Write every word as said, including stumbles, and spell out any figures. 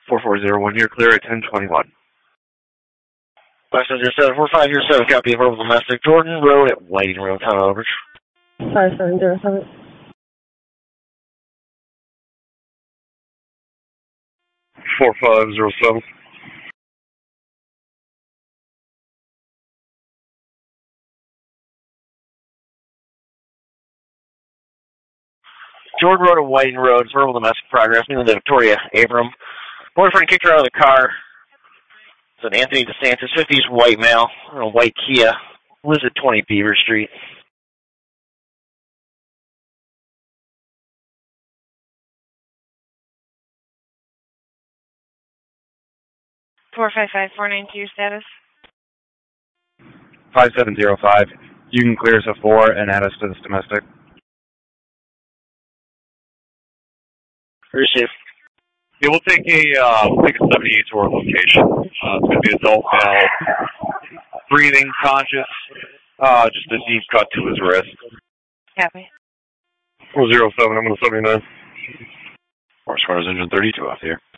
four four zero one, you're clear at ten twenty-one. five seven zero seven four five zero seven, copy of verbal domestic. Jordan Road at Whiting Road, time over. five seven zero seven. four five zero seven. Jordan Road at Whiting Road, verbal domestic progress, meaning to Victoria Abram. Boyfriend kicked her out of the car. It's an Anthony DeSantis, fifties white male, a white Kia, lives at twenty Beaver Street. four five five four nine two, status? five seven zero five. You can clear us a four and add us to this domestic. Receive. Yeah, we'll take a, uh, we'll take a seventy-eight to our location. Uh, it's going to be adult male, breathing, conscious, uh, just a deep cut to his wrist. Copy. four zero seven, I'm going to seventy-nine. Horse Cars Engine thirty-two off here.